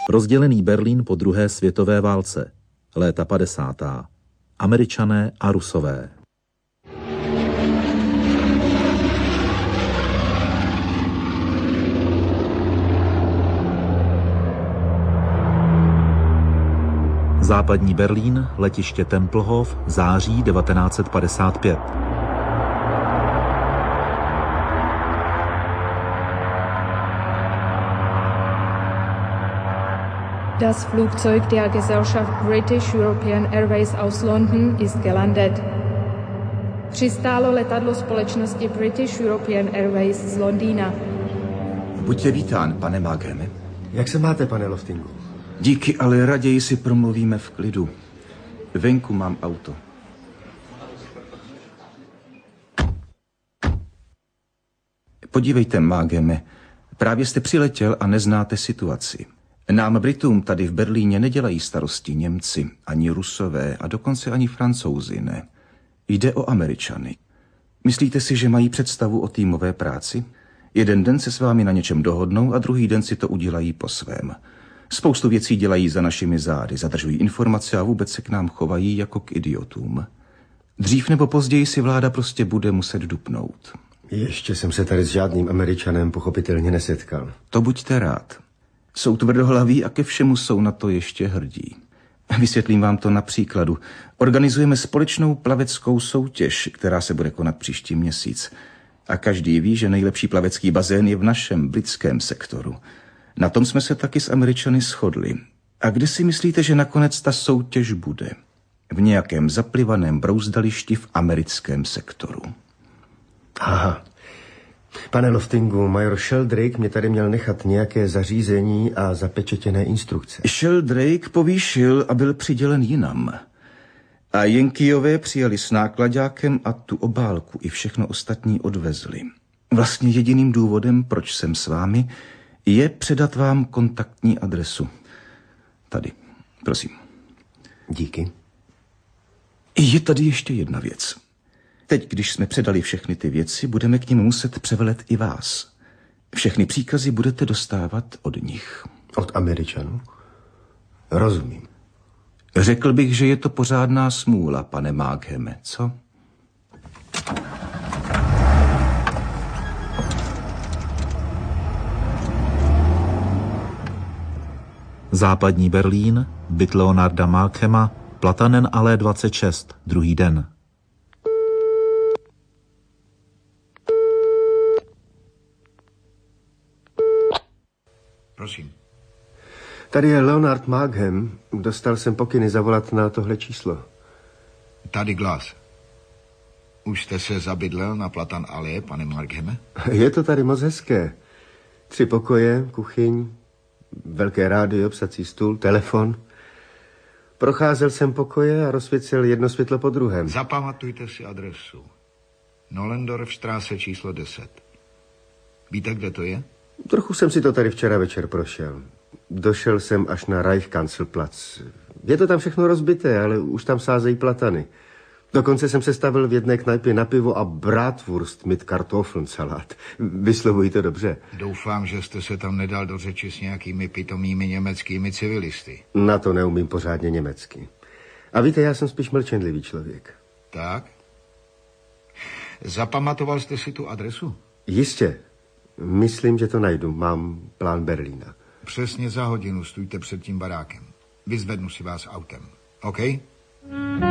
Rozdělený Berlín po druhé světové válce. Léta 50. Američané a Rusové. Západní Berlín, letiště Tempelhof, září 1955. Das Flugzeug der Gesellschaft British European Airways aus London ist gelandet. Přistálo letadlo společnosti British European Airways z Londýna. Buďte vítán, pane Maagheme. Jak se máte, pane Loftingu? Díky, ale raději si promluvíme v klidu. Venku mám auto. Podívejte, Maagheme, právě jste přiletěl a neznáte situaci. Nám Britům tady v Berlíně nedělají starosti Němci, ani Rusové a dokonce ani Francouzi ne. Jde o Američany. Myslíte si, že mají představu o týmové práci? Jeden den se s vámi na něčem dohodnou a druhý den si to udělají po svém. Spoustu věcí dělají za našimi zády, zadržují informace a vůbec se k nám chovají jako k idiotům. Dřív nebo později si vláda prostě bude muset dupnout. Ještě jsem se tady s žádným Američanem pochopitelně nesetkal. To buďte rád. Jsou tvrdohlaví a ke všemu jsou na to ještě hrdí. Vysvětlím vám to na příkladu. Organizujeme společnou plaveckou soutěž, která se bude konat příští měsíc. A každý ví, že nejlepší plavecký bazén je v našem britském sektoru. Na tom jsme se taky s Američany shodli. A kde si myslíte, že nakonec ta soutěž bude? V nějakém zaplivaném brouzdališti v americkém sektoru. Aha. Pane Loftingu, major Sheldrake mě tady měl nechat nějaké zařízení a zapečetěné instrukce. Sheldrake povýšil a byl přidělen jinam. A Yankeeové přijeli s náklaďákem a tu obálku i všechno ostatní odvezli. Vlastně jediným důvodem, proč jsem s vámi, je předat vám kontaktní adresu. Tady, prosím. Díky. Je tady ještě jedna věc. Teď, když jsme předali všechny ty věci, budeme k nim muset převelet i vás. Všechny příkazy budete dostávat od nich. Od Američanů? Rozumím. Řekl bych, že je to pořádná smůla, pane Maagheme, co? Západní Berlín, byt Leonarda Maaghema, Platanen Alé 26, druhý den. Prosím. Tady je Leonard Maaghem. Dostal jsem pokyny zavolat na tohle číslo. Tady Glas. Už jste se zabydlel na Platan Alé, pane Maagheme? Je to tady moc hezké. 3 pokoje, kuchyň, velké rádio, psací stůl, telefon. Procházel jsem pokoje a rozsvícel jedno světlo po druhém. Zapamatujte si adresu. Nollendorfstraße číslo 10. Víte, kde to je? Trochu jsem si to tady včera večer prošel. Došel jsem až na Reichskanzlerplatz. Je to tam všechno rozbité, ale už tam sázejí platany. Dokonce jsem se stavil v jedné knajpě na pivo a bratwurst mit Kartoffelsalat. Vyslovuji to dobře. Doufám, že jste se tam nedal do řeči s nějakými pitomými německými civilisty. Na to neumím pořádně německy. A víte, já jsem spíš mlčenlivý člověk. Tak? Zapamatoval jste si tu adresu? Jistě. Myslím, že to najdu. Mám plán Berlína. Přesně za hodinu stůjte před tím barákem. Vyzvednu si vás autem. OK?